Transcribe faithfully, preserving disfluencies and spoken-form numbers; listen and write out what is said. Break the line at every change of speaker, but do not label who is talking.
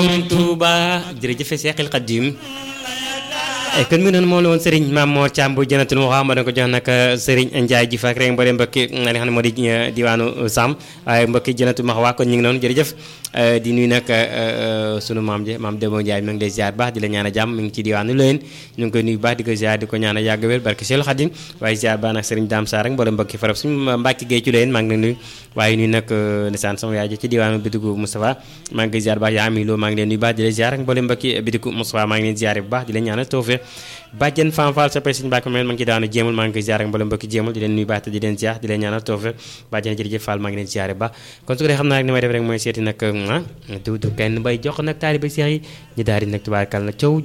Touba jërëjëf Seexul Xadiim kon mi noonu moom la woon Serigne Mame Mor Thiam bu Jannatul Mahwa ma doon ko jox nag Serigne Ndiaye ji fak rek mbooleem mbokki li nga xam ne moo di diwaanu Sam waaye mbokki Jannatul Mahwa kon ñu ngi noonu jërëjëf di nuyu nag sunu maam ji maam Debo Ndiaye mi ngi lay ziar baax di la ñaan a jàmm mi ngi ci diwaanu Loyen ñu ngi koy nuyu baax di ko ziar di ko ñaan a yàgg wér barke Seexul Xadiim waaye ziar baax nag Serigne Dame Sarr rek mbooleem mbokki farab suñu Mbàkke Géey ci Loyen maa ngi leen nuyu waaye nuyu nag ndeysaan sama yaay ji ci diwaanu Bidigu Moustapha maa ngi koy ziar baax yaa ami loo maa ngi leen nuyu baax di la ziar ak mbooleem mbokki Bidigu Moustapha maa ngi leen ziar bu baax di la ñaanal tawfeex bàjjen Fam Fall sa pay Sëñ Mbàkke mel ma ngi ci daanu jéemul maa ngi koy ziar ak mbooleem mbokki jéemul di leen nuyu baax te di leen ziar di leen ñaanal tawfeex bàjjen jërëjëf Fall maa ngi leen ziar bu baax kon su ko dee xam naa rek ni may def rek mooy seeti nag du du kenn bay jox nag taaliba Seex yi ñu daal di nag tubaarkal na cëw